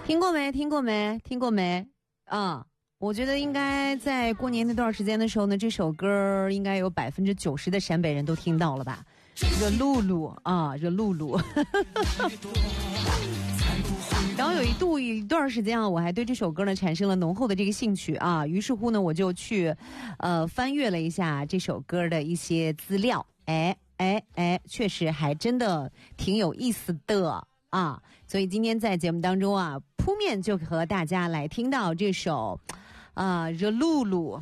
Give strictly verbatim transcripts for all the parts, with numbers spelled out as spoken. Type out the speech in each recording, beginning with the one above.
听过没？听过没？听过没？啊！我觉得应该在过年那段时间的时候呢，这首歌应该有百分之九十的陕北人都听到了吧？热露露啊，热露露。然后有一度一段时间啊，我还对这首歌呢产生了浓厚的这个兴趣啊，于是乎呢，我就去，呃，翻阅了一下这首歌的一些资料，哎哎哎，确实还真的挺有意思的啊，所以今天在节目当中啊，扑面就和大家来听到这首，啊，热露露。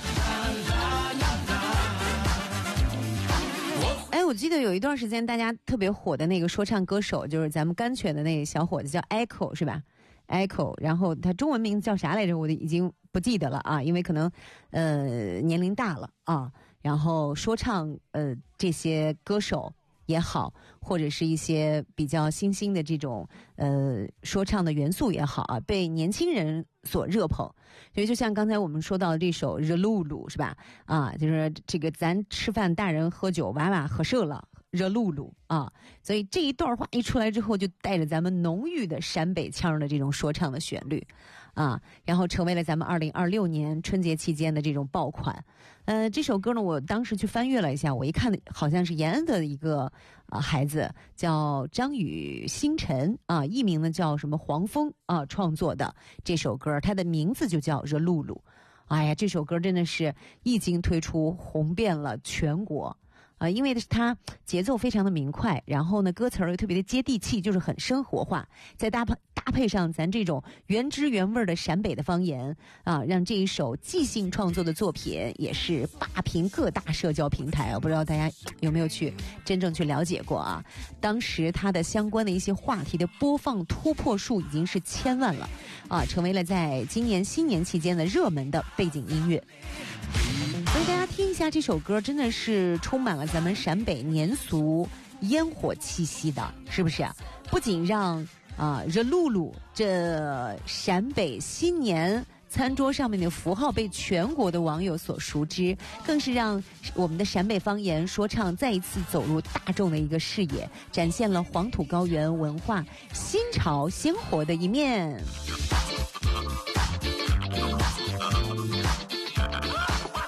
哎，我记得有一段时间大家特别火的那个说唱歌手，就是咱们甘泉的那个小伙子叫 Echo 是吧 Echo， 然后他中文名字叫啥来着我已经不记得了啊，因为可能呃年龄大了啊，然后说唱呃这些歌手也好，或者是一些比较新兴的这种呃说唱的元素也好啊，被年轻人所热捧。所以就像刚才我们说到的这首热露露是吧，啊，就是这个咱吃饭大人喝酒娃娃喝射了热露露啊，所以这一段话一出来之后，就带着咱们浓郁的陕北腔的这种说唱的旋律啊，然后成为了咱们二零二六年春节期间的这种爆款。呃，这首歌呢，我当时去翻阅了一下，我一看好像是延安的一个啊孩子叫张宇星辰啊，艺名呢叫什么黄蜂啊创作的这首歌，它的名字就叫热露露。哎呀，这首歌真的是一经推出，红遍了全国。啊，因为它节奏非常的明快，然后呢，歌词儿又特别的接地气，就是很生活化，再搭配搭配上咱这种原汁原味的陕北的方言啊，让这一首即兴创作的作品也是霸屏各大社交平台啊！不知道大家有没有去真正去了解过啊？当时它的相关的一些话题的播放突破数已经是千万了啊，成为了在今年新年期间的热门的背景音乐。所以大家听一下这首歌，真的是充满了咱们陕北年俗烟火气息的，是不是？不仅让啊热露露这陕北新年餐桌上面的符号被全国的网友所熟知，更是让我们的陕北方言说唱再一次走入大众的一个视野，展现了黄土高原文化新潮鲜活的一面。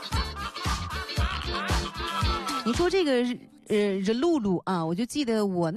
你说这个呃热露露啊，我就记得我那